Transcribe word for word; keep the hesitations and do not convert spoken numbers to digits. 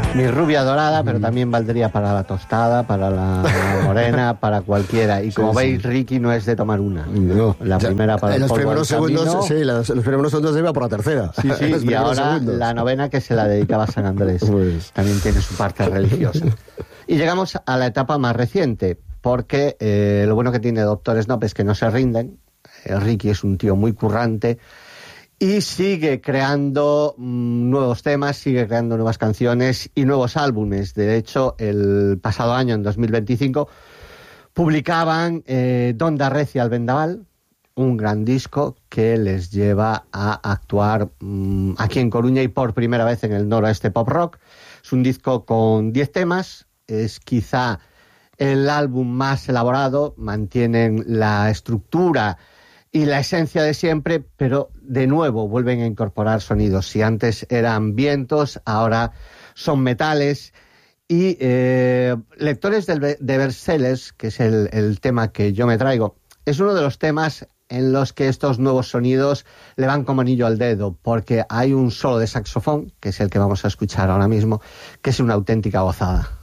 Mi rubia dorada, pero también valdría para la tostada, para la morena, para cualquiera. Y como sí, veis, sí. Ricky no es de tomar una. No. La ya, primera para en el los primeros segundos, camino. sí, los, los primeros segundos se iba por la tercera. Sí, sí, y ahora segundos. La novena que se la dedicaba a San Andrés. Pues. También tiene su parte religiosa. Y llegamos a la etapa más reciente, porque eh, lo bueno que tiene Doctor Snob es que no se rinden. Eh, Ricky es un tío muy currante. Y sigue creando mmm, nuevos temas, sigue creando nuevas canciones y nuevos álbumes. De hecho, el pasado año, en dos mil veinticinco, publicaban eh, Donde Arrecia el Vendaval, un gran disco que les lleva a actuar mmm, aquí en Coruña y por primera vez en el noroeste pop rock. Es un disco con diez temas, es quizá el álbum más elaborado, mantienen la estructura y la esencia de siempre, pero de nuevo vuelven a incorporar sonidos. Si antes eran vientos, ahora son metales. Y eh, Lectores de, de Bestsellers, que es el, el tema que yo me traigo, es uno de los temas en los que estos nuevos sonidos le van como anillo al dedo, porque hay un solo de saxofón, que es el que vamos a escuchar ahora mismo, que es una auténtica gozada.